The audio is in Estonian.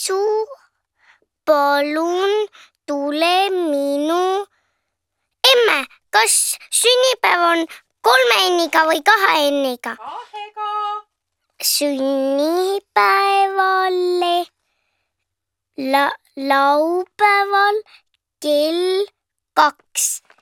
Su, palun tule minu. Emme, kas sünnipäev on 3 N-iga või 2 N-iga? 2-ga. Sünnipäevale laupäeval kell 2.